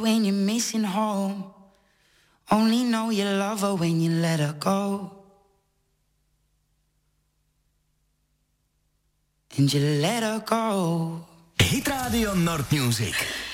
when you're missing home. Only know you love her when you let her go. And you let her go. Hit Radio Noord Music.